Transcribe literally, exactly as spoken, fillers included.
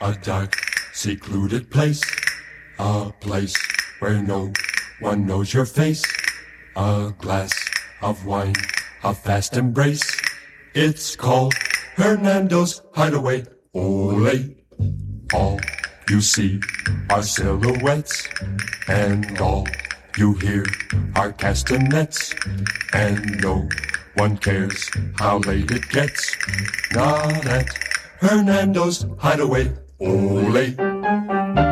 A dark, secluded place. A place where no one knows your face. A glass of wine, a fast embrace. It's called Hernando's Hideaway. Ole. All you see are silhouettes, and all you hear are castanets, and no one cares how late it gets. Not at Hernando's Hideaway. Ole.